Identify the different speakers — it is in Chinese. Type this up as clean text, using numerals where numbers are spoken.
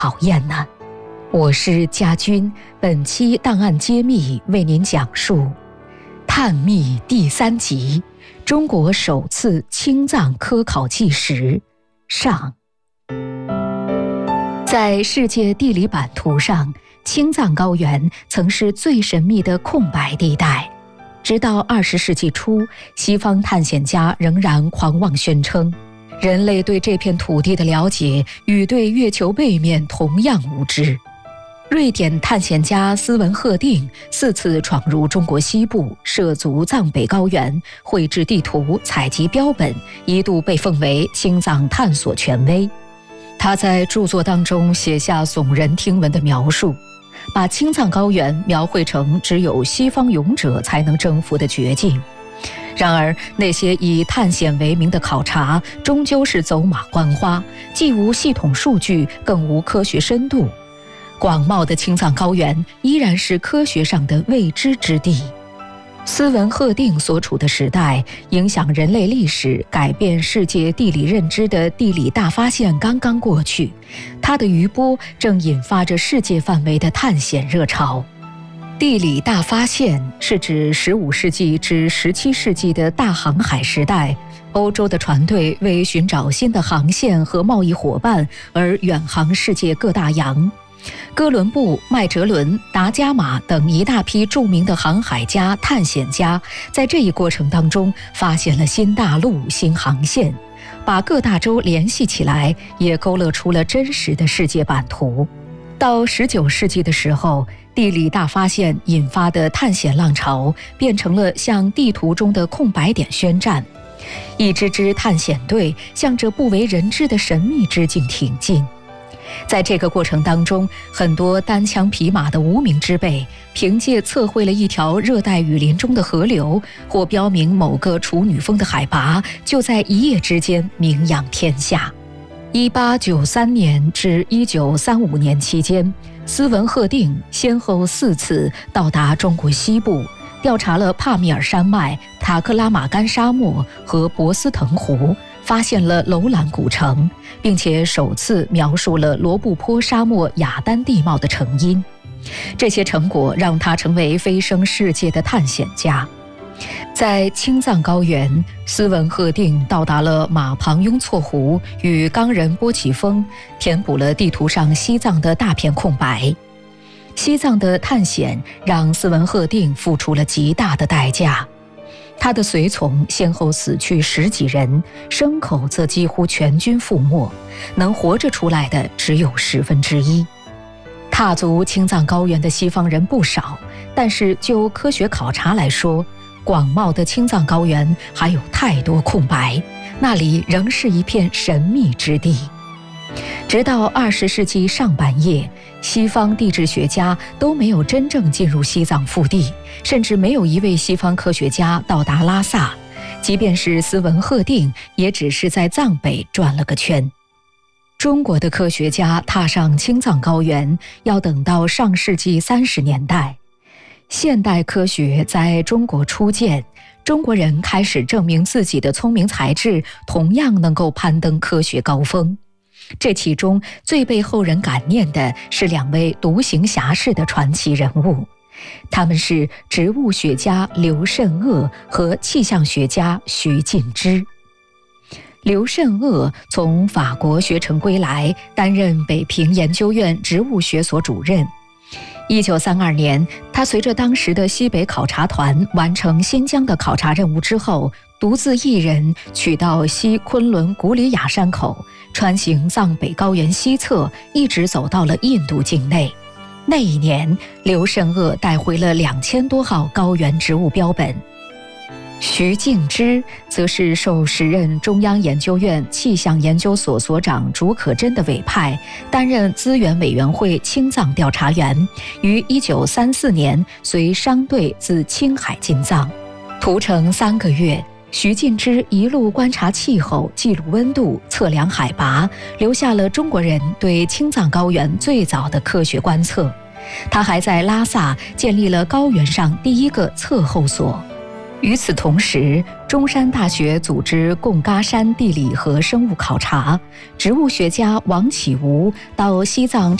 Speaker 1: 讨厌呢？我是家军，本期档案揭秘为您讲述探秘第3集：中国首次青藏科考纪实上。在世界地理版图上，青藏高原曾是最神秘的空白地带。直到20世纪初，西方探险家仍然狂妄宣称，人类对这片土地的了解与对月球背面同样无知。瑞典探险家斯文赫定4次闯入中国西部，涉足藏北高原，绘制地图，采集标本，一度被奉为青藏探索权威。他在著作当中写下耸人听闻的描述，把青藏高原描绘成只有西方勇者才能征服的绝境。然而，那些以探险为名的考察终究是走马观花，既无系统数据，更无科学深度。广袤的青藏高原依然是科学上的未知之地。斯文赫定所处的时代，影响人类历史、改变世界地理认知的地理大发现刚刚过去，它的余波正引发着世界范围的探险热潮。地理大发现是指15世纪至17世纪的大航海时代，欧洲的船队为寻找新的航线和贸易伙伴而远航世界各大洋。哥伦布、麦哲伦、达伽马等一大批著名的航海家、探险家，在这一过程当中发现了新大陆、新航线，把各大洲联系起来，也勾勒出了真实的世界版图。到19世纪的时候，地理大发现引发的探险浪潮变成了向地图中的空白点宣战，一支支探险队向着不为人知的神秘之境挺进。在这个过程当中，很多单枪匹马的无名之辈，凭借测绘了一条热带雨林中的河流，或标明某个处女峰的海拔，就在一夜之间名扬天下。1893年至1935年期间，斯文赫定先后4次到达中国西部，调查了帕米尔山脉、塔克拉玛干沙漠和博斯腾湖，发现了楼兰古城，并且首次描述了罗布泊沙漠雅丹地貌的成因。这些成果让他成为飞升世界的探险家。在青藏高原，斯文赫定到达了马旁雍措湖与冈仁波齐峰，填补了地图上西藏的大片空白。西藏的探险让斯文赫定付出了极大的代价，他的随从先后死去10几人，牲口则几乎全军覆没，能活着出来的只有1/10。踏足青藏高原的西方人不少，但是就科学考察来说，广袤的青藏高原还有太多空白，那里仍是一片神秘之地。直到20世纪上半叶，西方地质学家都没有真正进入西藏腹地，甚至没有一位西方科学家到达拉萨，即便是斯文赫定，也只是在藏北转了个圈。中国的科学家踏上青藏高原，要等到上世纪30年代。现代科学在中国初建，中国人开始证明自己的聪明才智同样能够攀登科学高峰。这其中最被后人感念的是2位独行侠士的传奇人物，他们是植物学家刘慎鄂和气象学家徐敬之。刘慎鄂从法国学成归来，担任北平研究院植物学所主任。1932年，他随着当时的西北考察团完成新疆的考察任务之后，独自一人取到西昆仑古里雅山口，穿行藏北高原西侧，一直走到了印度境内。那一年，刘慎鄂带回了2000多号高原植物标本。徐敬之则是受时任中央研究院气象研究所所长竺可桢的委派，担任资源委员会青藏调查员，于1934年随商队自青海进藏。途程3个月，徐敬之一路观察气候，记录温度，测量海拔，留下了中国人对青藏高原最早的科学观测。他还在拉萨建立了高原上第一个测候所。 与此同时，中山大学组织贡嘎山地理和生物考察，植物学家王启吾到西藏